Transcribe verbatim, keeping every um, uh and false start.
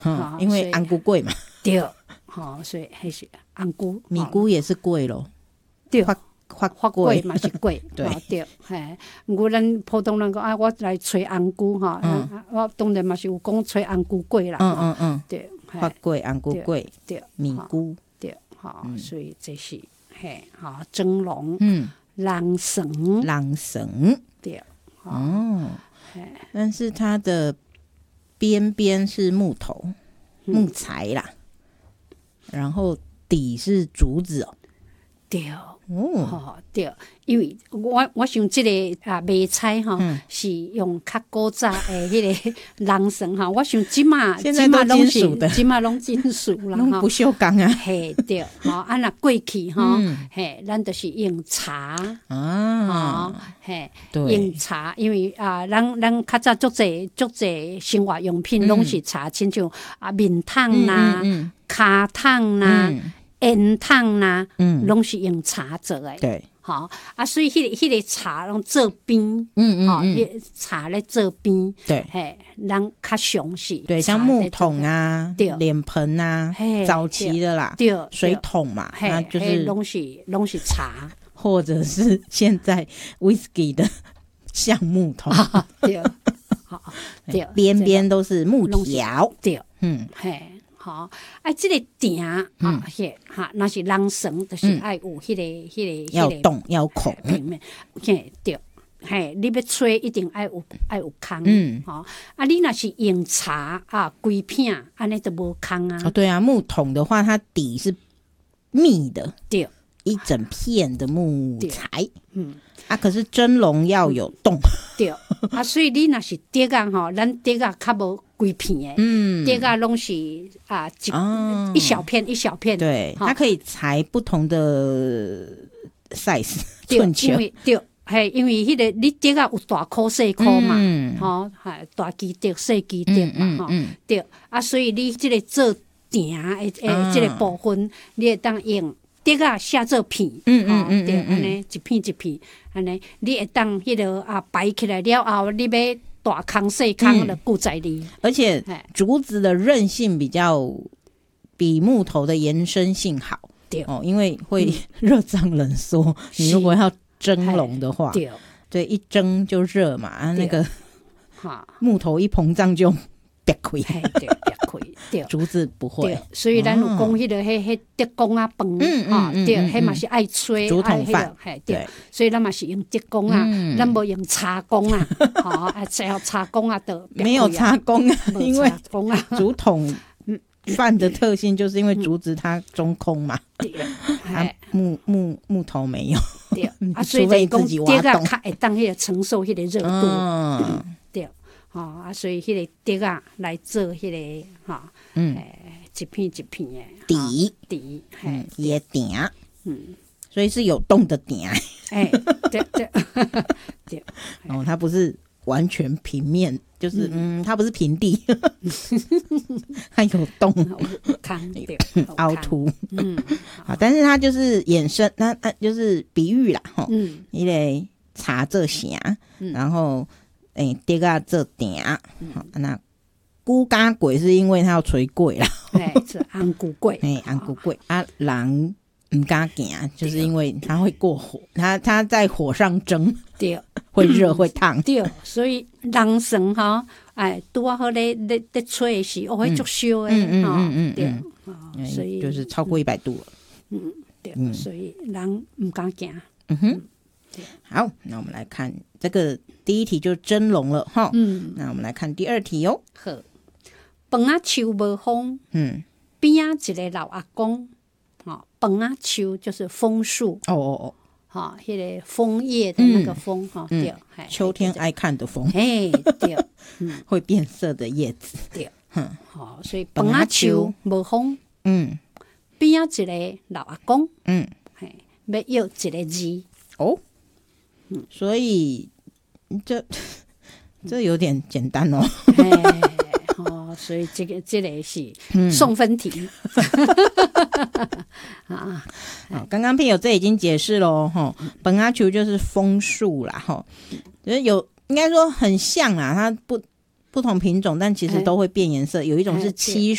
嗯，因为红菇贵嘛， 对，好、哦，所以还是红菇， 米菇也是贵咯， 对， 发发发贵嘛是贵， 对、 哦、对，嘿，不过咱普通人讲啊，我来吹红菇哈，嗯、我当然嘛是有讲吹红菇贵啦， 嗯嗯嗯， 对， 发贵红菇贵， 对， 米菇， 对，好、嗯，所以这是嘿，好蒸笼， 嗯， 狼绳， 狼绳， 对， 哦，但是它的边边是木头、嗯、木材啦，然后底是竹子哦， 对。哦，哦对，因为我我想这个啊卖菜哈、嗯、是用较古早的迄个人绳哈，我想即马现在都金属的， 即马拢金属啦， 拢不锈钢啊。 嘿对，吼啊那过去哈，嘿咱都是用茶啊，嘿用茶，因为啊咱咱较早足侪足侪生活用品拢是茶，亲像啊面桶啦、骹桶啦。烟筒啦，嗯，拢是用茶做的， 对， 好啊，所以迄、那个迄、那个茶拢做冰， 嗯嗯嗯，迄茶咧做冰， 对， 嘿，咱较详细， 对，像木桶啊，对，脸盆啊，早期的啦， 对， 水桶嘛，那就是拢是拢是茶， 或者是现在 whisky 的橡木桶， 啊、对，好，对， 边边都是木条， 对， 嗯， 嘿。好，啊，这个鼎啊，嘿，哈，那是人绳，就是爱有迄个、迄个、 要洞要孔平面，嘿，对，嘿，你要吹一定爱有爱有空， 嗯， 好，啊，你若是用茶啊，规片，安尼都无空啊。 哦，对啊，木桶的话，它底是密的， 对， 一整片的木材，嗯，啊，可是蒸笼要有洞， 对，啊，所以你若是碟啊，吼，咱碟啊较无。规片的，嗯，碟啊拢是啊一、哦、一小片一小片， 对，它可以裁不同的 size 寸球， 对，嘿，因为迄、那个你碟啊有大颗细颗嘛，吼、嗯，系、哦、大基碟、细基碟嘛，吼、嗯嗯嗯，对，啊，所以你即个做鼎诶诶，即个部分，你会当用碟啊下做片， 嗯嗯嗯， 对，安尼一片一片，安尼你会当迄个啊摆起来了后，你要。大康细康的固在力、嗯， 而且竹子的韧性比较比木头的延伸性好， 对哦，因为会热胀冷缩、嗯。你如果要蒸笼的话， 对， 对，一蒸就热嘛，啊，那个木头一膨胀就别开， 对，别开，对， 竹子不会， 所以咱有讲迄个迄迄竹公啊饭，啊，对，迄嘛是爱吹竹筒饭， 对，所以咱嘛是用竹公啊，咱无用茶公啊，好，啊，只要茶公啊的， 没有茶公啊，因为竹筒饭的特性就是因为竹子它中空嘛，对，啊，木木木头没有， 对，啊，所以讲竹啊，较会当迄个承受迄个热度，对。吼、哦、啊，所以迄个碟啊来做迄、那个哈，嗯，诶、呃，一片一片的底底， 嗯，也鼎，嗯，所以是有洞的鼎， 哎，对对对， 哦，它不是完全平面，就是嗯，嗯它不是平地，它有洞， 坑对， 凹凸，嗯，好，但是它就是衍生，那那就是比喻啦，吼，嗯，你得查这些，然后。诶，碟啊做鼎，好，那菇干粿是因为它要捶粿啦， 哎，是红菇粿， 哎，红菇粿啊，人唔敢行，就是因为它会过火，它它在火上蒸， 对， 会热会烫， 对，所以人生哈，哎，拄啊好咧咧咧吹的时候，哦，会足烧的， 嗯嗯嗯对，所以就是超过一百度了， 嗯，对，所以人唔敢行， 嗯哼。好，那我们来看这个第一题就蒸笼了哈。嗯，那我们来看第二题哦。 好，饭啊树无风，嗯，边啊一个老阿公，哈，饭啊树就是枫树， 哦哦哦， 哈，迄个枫叶的那个枫哈，对， 秋天爱看的枫， 哎，对， 嗯，会变色的叶子， 对，嗯，好，所以饭啊树无风，嗯，边啊一个老阿公，嗯，嘿，要要一个字， 哦。嗯、所以这这有点简单哦， 哦，所以这个这个是送分题、 嗯、啊。好，刚刚朋友这已经解释了哈，本阿球就是枫树啦哈，就是有应该说很像啦，它不不同品种，但其实都会变颜色。有一种是漆